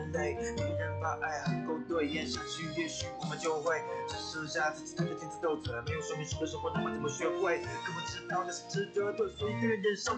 人类，每个人把爱恨勾兑演下去，也许我们就会只剩下自己谈着天之斗嘴，没有说明书的生活，那么怎么学会？可我知道那是值得的，所以宁愿忍受